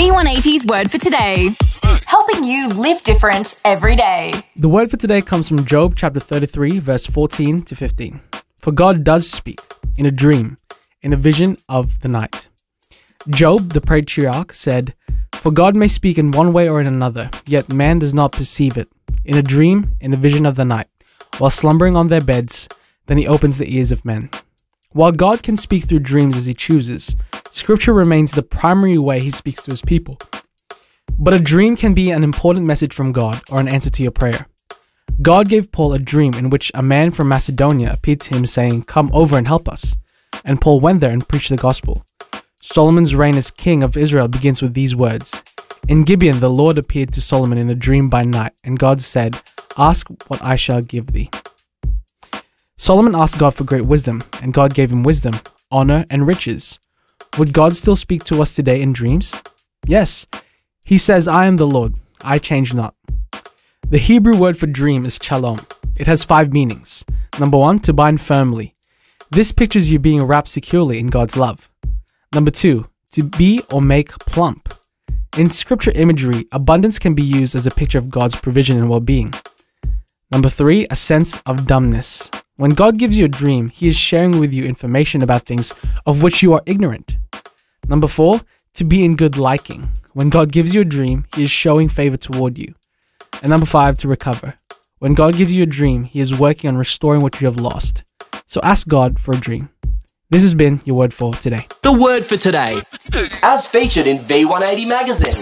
V180's Word for Today, helping you live different every day. The word for today comes from Job chapter 33, verse 14 to 15. For God does speak in a dream, in a vision of the night. Job, the patriarch, said, For God may speak in one way or in another, yet man does not perceive it. In a dream, in a vision of the night, while slumbering on their beds, then he opens the ears of men. While God can speak through dreams as he chooses, Scripture remains the primary way he speaks to his people. But a dream can be an important message from God or an answer to your prayer. God gave Paul a dream in which a man from Macedonia appeared to him saying, Come over and help us. And Paul went there and preached the gospel. Solomon's reign as king of Israel begins with these words. In Gibeon the Lord appeared to Solomon in a dream by night, and God said, Ask what I shall give thee. Solomon asked God for great wisdom, and God gave him wisdom, honor, and riches. Would God still speak to us today in dreams? Yes. He says, I am the Lord, I change not. The Hebrew word for dream is shalom. It has 5 meanings. Number 1, to bind firmly. This pictures you being wrapped securely in God's love. Number 2, to be or make plump. In scripture imagery, abundance can be used as a picture of God's provision and well-being. Number 3, a sense of dumbness. When God gives you a dream, he is sharing with you information about things of which you are ignorant. Number 4, to be in good liking. When God gives you a dream, he is showing favor toward you. And number 5, to recover. When God gives you a dream, he is working on restoring what you have lost. So ask God for a dream. This has been your Word for Today. The Word for Today, as featured in V180 magazine.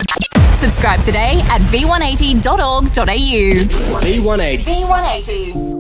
Subscribe today at v180.org.au. V180. V180.